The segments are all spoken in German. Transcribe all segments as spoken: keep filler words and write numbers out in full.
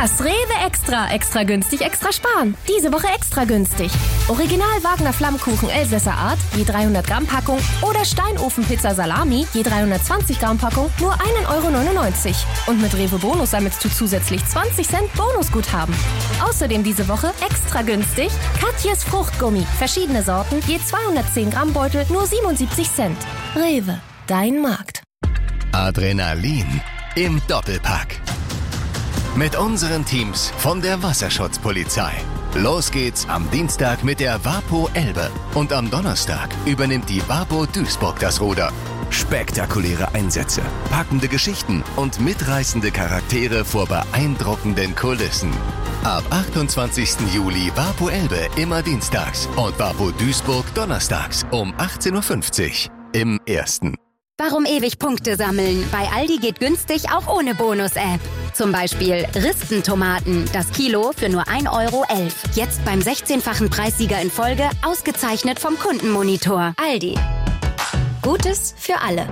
Das Rewe Extra. Extra günstig, extra sparen. Diese Woche extra günstig. Original Wagner Flammkuchen Elsässer Art, je dreihundert Gramm Packung. Oder Steinofenpizza Salami, je dreihundertzwanzig Gramm Packung, nur ein Euro neunundneunzig. Und mit Rewe Bonus sammelst du zusätzlich zwanzig Cent Bonusguthaben. Außerdem diese Woche extra günstig Katjes Fruchtgummi. Verschiedene Sorten, je zweihundertzehn Gramm Beutel, nur siebenundsiebzig Cent. Rewe, dein Markt. Adrenalin im Doppelpack. Mit unseren Teams von der Wasserschutzpolizei. Los geht's am Dienstag mit der Wapo Elbe. Und am Donnerstag übernimmt die Wapo Duisburg das Ruder. Spektakuläre Einsätze, packende Geschichten und mitreißende Charaktere vor beeindruckenden Kulissen. Ab achtundzwanzigsten Juli Wapo Elbe immer dienstags und Wapo Duisburg donnerstags um achtzehn Uhr fünfzig im Ersten. Warum ewig Punkte sammeln? Bei Aldi geht günstig auch ohne Bonus-App. Zum Beispiel Ristentomaten, das Kilo für nur ein Euro elf. Jetzt beim sechzehnfachen Preissieger in Folge, ausgezeichnet vom Kundenmonitor. Aldi. Gutes für alle.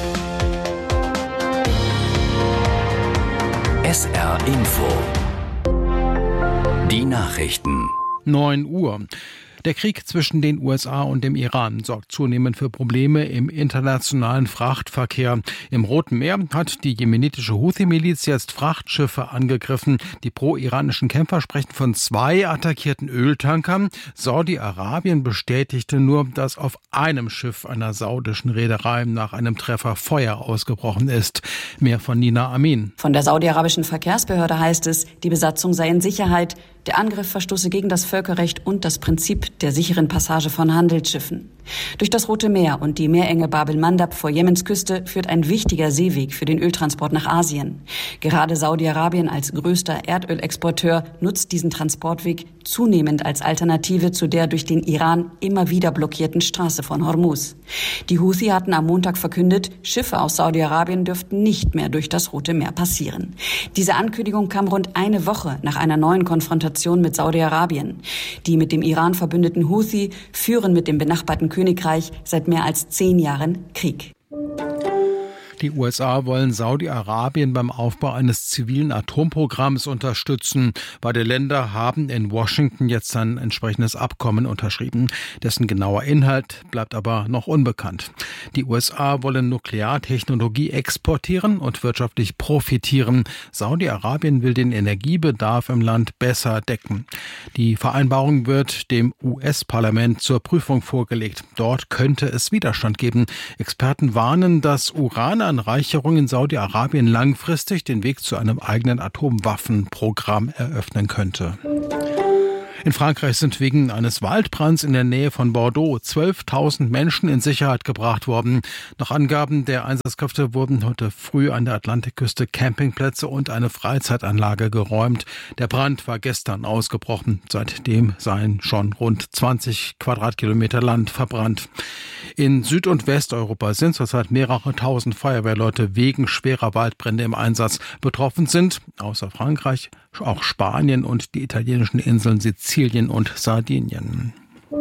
S R Info. Die Nachrichten. neun Uhr. Der Krieg zwischen den U S A und dem Iran sorgt zunehmend für Probleme im internationalen Frachtverkehr. Im Roten Meer hat die jemenitische Houthi-Miliz jetzt Frachtschiffe angegriffen. Die pro-iranischen Kämpfer sprechen von zwei attackierten Öltankern. Saudi-Arabien bestätigte nur, dass auf einem Schiff einer saudischen Reederei nach einem Treffer Feuer ausgebrochen ist. Mehr von Nina Amin. Von der saudi-arabischen Verkehrsbehörde heißt es, die Besatzung sei in Sicherheit. Der Angriff verstoße gegen das Völkerrecht und das Prinzip der sicheren Passage von Handelsschiffen. Durch das Rote Meer und die Meerenge Bab el-Mandab vor Jemens Küste führt ein wichtiger Seeweg für den Öltransport nach Asien. Gerade Saudi-Arabien als größter Erdölexporteur nutzt diesen Transportweg zunehmend als Alternative zu der durch den Iran immer wieder blockierten Straße von Hormuz. Die Houthi hatten am Montag verkündet, Schiffe aus Saudi-Arabien dürften nicht mehr durch das Rote Meer passieren. Diese Ankündigung kam rund eine Woche nach einer neuen Konfrontation mit Saudi-Arabien. Die mit dem Iran verbündeten Houthi führen mit dem benachbarten Königreich seit mehr als zehn Jahren Krieg. Die U S A wollen Saudi-Arabien beim Aufbau eines zivilen Atomprogramms unterstützen. Beide Länder haben in Washington jetzt ein entsprechendes Abkommen unterschrieben. Dessen genauer Inhalt bleibt aber noch unbekannt. Die U S A wollen Nukleartechnologie exportieren und wirtschaftlich profitieren. Saudi-Arabien will den Energiebedarf im Land besser decken. Die Vereinbarung wird dem U S-Parlament zur Prüfung vorgelegt. Dort könnte es Widerstand geben. Experten warnen, dass Uran Anreicherung in Saudi-Arabien langfristig den Weg zu einem eigenen Atomwaffenprogramm eröffnen könnte. In Frankreich sind wegen eines Waldbrands in der Nähe von Bordeaux zwölftausend Menschen in Sicherheit gebracht worden. Nach Angaben der Einsatzkräfte wurden heute früh an der Atlantikküste Campingplätze und eine Freizeitanlage geräumt. Der Brand war gestern ausgebrochen. Seitdem seien schon rund zwanzig Quadratkilometer Land verbrannt. In Süd- und Westeuropa sind zurzeit mehrere tausend Feuerwehrleute wegen schwerer Waldbrände im Einsatz. Betroffen sind außer Frankreich auch Spanien und die italienischen Inseln Sizilien und Sardinien.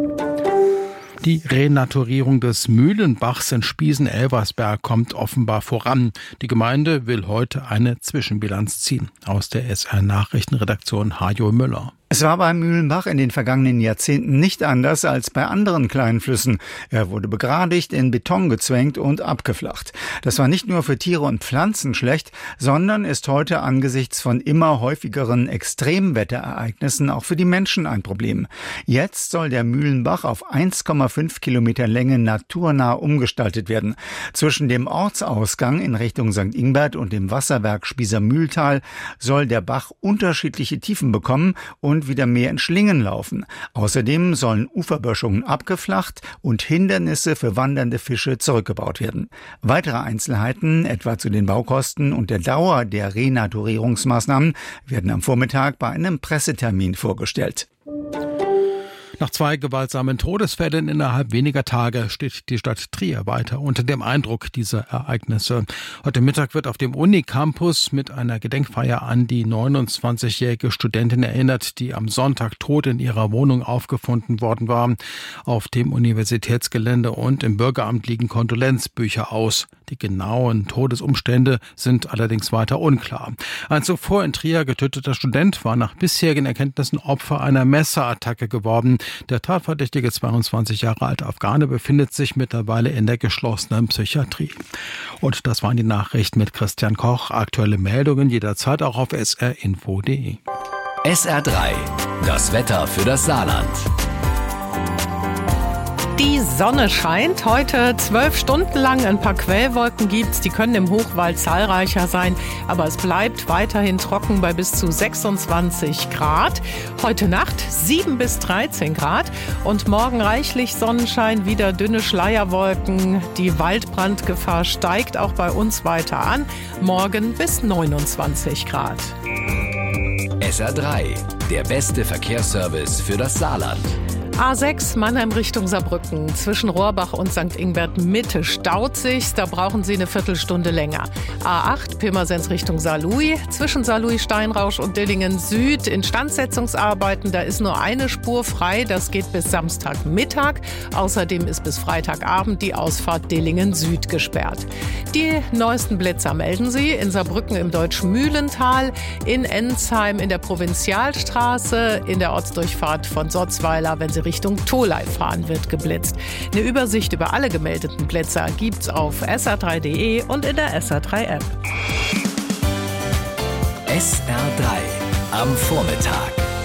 Die Renaturierung des Mühlenbachs in Spiesen-Elversberg kommt offenbar voran. Die Gemeinde will heute eine Zwischenbilanz ziehen. Aus der S R-Nachrichtenredaktion Hajo Müller. Es war beim Mühlenbach in den vergangenen Jahrzehnten nicht anders als bei anderen kleinen Flüssen. Er wurde begradigt, in Beton gezwängt und abgeflacht. Das war nicht nur für Tiere und Pflanzen schlecht, sondern ist heute angesichts von immer häufigeren Extremwetterereignissen auch für die Menschen ein Problem. Jetzt soll der Mühlenbach auf eins Komma fünf Kilometer Länge naturnah umgestaltet werden. Zwischen dem Ortsausgang in Richtung Sankt Ingbert und dem Wasserwerk Spießer-Mühltal soll der Bach unterschiedliche Tiefen bekommen und wieder mehr in Schlingen laufen. Außerdem sollen Uferböschungen abgeflacht und Hindernisse für wandernde Fische zurückgebaut werden. Weitere Einzelheiten, etwa zu den Baukosten und der Dauer der Renaturierungsmaßnahmen, werden am Vormittag bei einem Pressetermin vorgestellt. Nach zwei gewaltsamen Todesfällen innerhalb weniger Tage steht die Stadt Trier weiter unter dem Eindruck dieser Ereignisse. Heute Mittag wird auf dem Unicampus mit einer Gedenkfeier an die neunundzwanzigjährige Studentin erinnert, die am Sonntag tot in ihrer Wohnung aufgefunden worden war. Auf dem Universitätsgelände und im Bürgeramt liegen Kondolenzbücher aus. Die Die genauen Todesumstände sind allerdings weiter unklar. Ein zuvor in Trier getöteter Student war nach bisherigen Erkenntnissen Opfer einer Messerattacke geworden. Der tatverdächtige zweiundzwanzig Jahre alte Afghane befindet sich mittlerweile in der geschlossenen Psychiatrie. Und das waren die Nachrichten mit Christian Koch. Aktuelle Meldungen jederzeit auch auf s r info punkt d e. S R drei, das Wetter für das Saarland. Die Sonne scheint heute zwölf Stunden lang. Ein paar Quellwolken gibt's, die können im Hochwald zahlreicher sein. Aber es bleibt weiterhin trocken bei bis zu sechsundzwanzig Grad. Heute Nacht sieben bis dreizehn Grad. Und morgen reichlich Sonnenschein, wieder dünne Schleierwolken. Die Waldbrandgefahr steigt auch bei uns weiter an. Morgen bis neunundzwanzig Grad. S R drei, der beste Verkehrsservice für das Saarland. A sechs Mannheim Richtung Saarbrücken. Zwischen Rohrbach und Sankt Ingbert Mitte staut sich's. Da brauchen Sie eine Viertelstunde länger. A acht Pirmasens Richtung Saarlouis. Zwischen Saarlouis Steinrausch und Dillingen Süd. Instandsetzungsarbeiten. Da ist nur eine Spur frei. Das geht bis Samstagmittag. Außerdem ist bis Freitagabend die Ausfahrt Dillingen Süd gesperrt. Die neuesten Blitzer melden Sie in Saarbrücken im Deutschmühlental, in Ensheim in der Provinzialstraße, in der Ortsdurchfahrt von Sotzweiler, wenn Sie Richtung Tholey fahren, wird geblitzt. Eine Übersicht über alle gemeldeten Blitzer gibt's auf s r drei punkt d e und in der S R drei App. S R drei am Vormittag.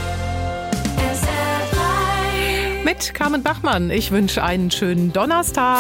Mit Carmen Bachmann. Ich wünsche einen schönen Donnerstag.